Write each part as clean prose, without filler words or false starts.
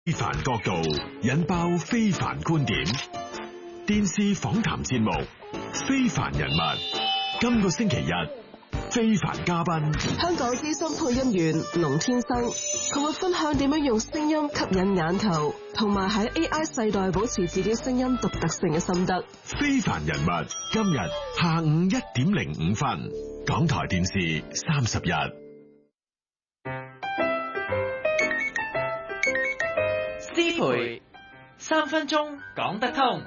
非凡角度引爆非凡觀點，電視訪談節目《非凡人物》，今個星期日非凡嘉賓香港資深配音員龍天生，佢會分享點樣用聲音吸引眼球，同埋喺 AI 世代保持自己聲音獨特性嘅心得。 非凡人物今日下午1:05，港台電視30日。 師培3分鐘講得通。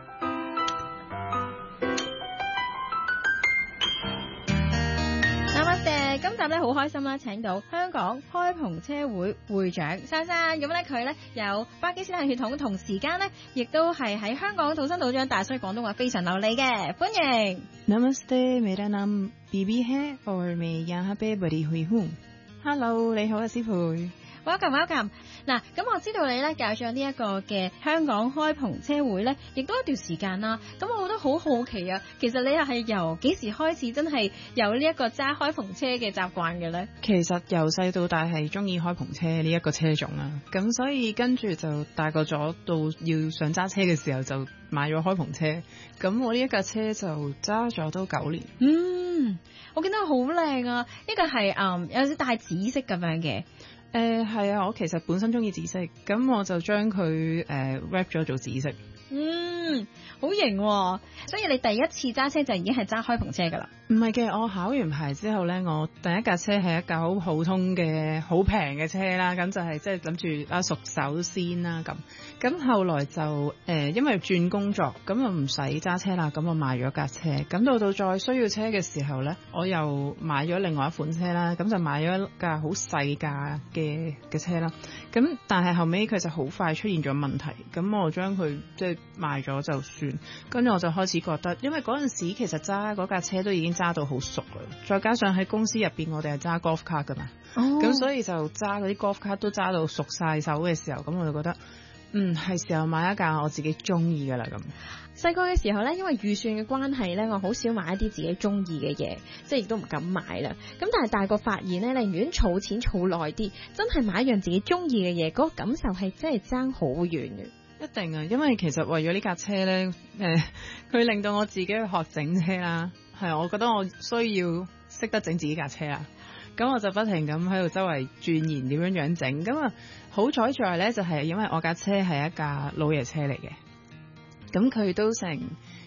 今集咧好開心啦，請到香港開篷車會會長珊珊，咁咧佢咧有巴基斯坦血統，同時間咧亦都係喺香港土生土長大，所以廣東話非常流利嘅，歡迎。 Namaste, मेरा नाम बीबी है और मैं यहाँ पे बड़ी हुई हूँ。Hello， 你好啊，師培。 Welcome。嗱，咁我知道你咧搞咗呢一個嘅香港開篷車會咧，亦都一段時間啦。咁我覺得好好奇啊，其實你又係由幾時開始真係有呢一個揸開篷車嘅習慣嘅咧？ 其實由細到大係中意開篷車呢一個車種啦，咁所以跟住就大個咗，到要上揸車嘅時候就買咗開篷車。咁我呢一架車就揸咗都9年。 我見到好靚啊！呢個係有啲帶紫色咁樣嘅。 係啊，我其實本身中意紫色，咁我就將佢wrap 咗做紫色。 好型喎！所以你第一次揸車就已經係揸開篷車噶啦？ 唔係嘅，我考完牌之後呢，我第一架車係一架好普通嘅好平嘅車啦，咁就係即係諗住熟手先啦咁。咁後來就因為轉工作，咁就唔使揸車啦，咁我賣咗架車。咁到再需要車嘅時候呢，我又買咗另外一款車啦，咁就買咗一架好細架嘅車啦。咁但係後尾佢就好快出現咗問題，咁我將佢即係賣咗就算。跟住我就開始覺得，因為嗰陣時其實揸嗰架車都已經揸到好熟啦，再加上喺公司入邊我哋係揸 golf car 噶嘛，咁所以就揸嗰啲 golf car 都揸到熟晒手嘅時候，咁我就覺得係時候買一架我自己中意噶啦咁。 細個嘅時候呢，因為預算嘅關係呢，我好少買一啲自己中意嘅嘢，即係亦都唔敢買啦。咁但係大個發現呢，寧願儲錢儲耐啲，真係買一樣自己中意嘅嘢，嗰個感受係真係爭好遠嘅。 一定啊，因為其實為咗呢架車呢，佢令到我自己去學整車啦。係，我覺得我需要識得整自己架車啦。咁我就不停咁喺度周圍鑽研點樣整。咁啊，好彩在呢，就係因為我架車係一架老爺車嚟嘅，咁佢都成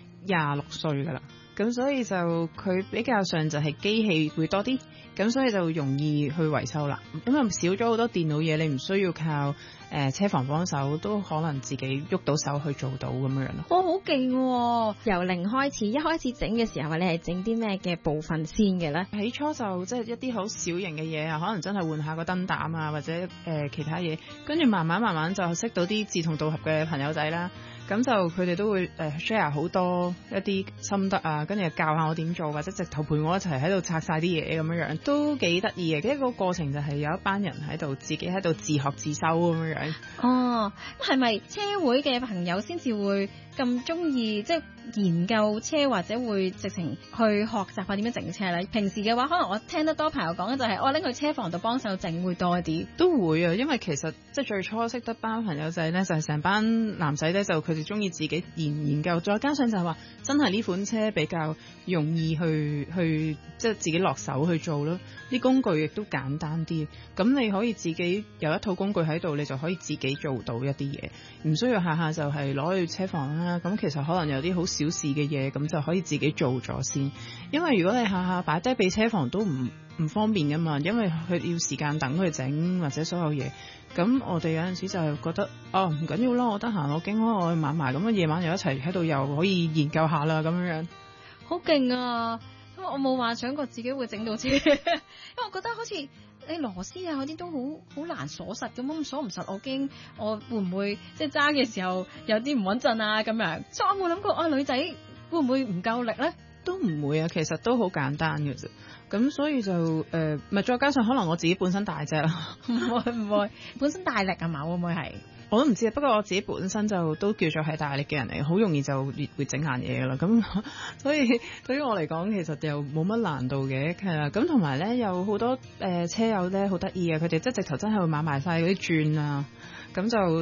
26歲噶啦。咁所以就佢比較上就係機器會多啲，咁所以就容易去維修啦。咁又少咗好多電腦嘢，你唔需要靠車房幫手，都可能自己喐到手去做到咁樣咯。 好勁喎！由零開始，一開始整嘅時候，你係整啲咩嘅部分先嘅咧？ 起初就即係一啲好小型嘅嘢啊，可能真係換下個燈膽啊，或者其他嘢，跟住慢慢就識到啲志同道合嘅朋友仔啦。咁就佢哋都會share 好多一啲心得啊，跟住教下我點做，或者直頭陪我一齊喺度拆晒啲嘢咁樣，都幾得意嘅。一個過程就係有一班人喺度自己喺度自學自修咁樣。哦， 係咪車會嘅朋友先至會咁中意即係研究車，或者會直情去學習下點樣整車咧？平時嘅話，可能我聽得多朋友講嘅就係我拎去車房度幫手整會多啲。 都會啊，因為其實即係最初識得班朋友仔咧，就係成班男仔咧，就佢哋中意自己研究，再加上就係話真係呢款車比較容易去即係自己落手去做咯。啲工具亦都簡單啲，咁你可以自己有一套工具喺度，你就可以自己做到一啲嘢，唔需要下下就係攞去車房啦。咁其實可能有啲好小事嘅嘢，咁就可以自己做咗先。因為如果你下下擺低俾車房都唔方便噶嘛，因為佢要時間等佢整或者所有嘢。咁我哋有陣時就係覺得唔緊要啦，我得閒我經開我去買埋，咁夜晚又一齊喺度又可以研究下啦咁樣。好勁啊！因為我冇幻想過自己會整到車，因為我覺得好似你螺絲啊嗰啲都好難鎖實咁，鎖唔實，我驚我會唔會即係揸嘅時候有啲唔穩陣啊咁樣，所以我冇諗過女仔會唔會唔夠力咧？都唔會啊，其實都好簡單嘅啫。咁所以就咪再加上可能我自己本身大隻啦，唔會本身大力啊嘛，會唔會係？我都唔知啊，不過我自己本身就都叫做係大力嘅人嚟，好容易就會整爛嘢噶啦。咁所以對於我嚟講，其實又冇乜難度嘅，係啦。咁同埋咧，有好多車友咧好得意啊，佢哋即係直頭真係會買埋晒嗰啲鑽啊，咁就